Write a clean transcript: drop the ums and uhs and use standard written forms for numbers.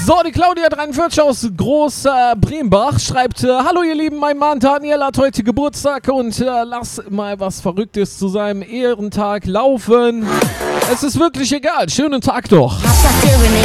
So, die Claudia 43 aus Groß-Brembach schreibt, hallo ihr Lieben, mein Mann Daniel hat heute Geburtstag und lass mal was Verrücktes zu seinem Ehrentag laufen. Es ist wirklich egal, schönen Tag doch.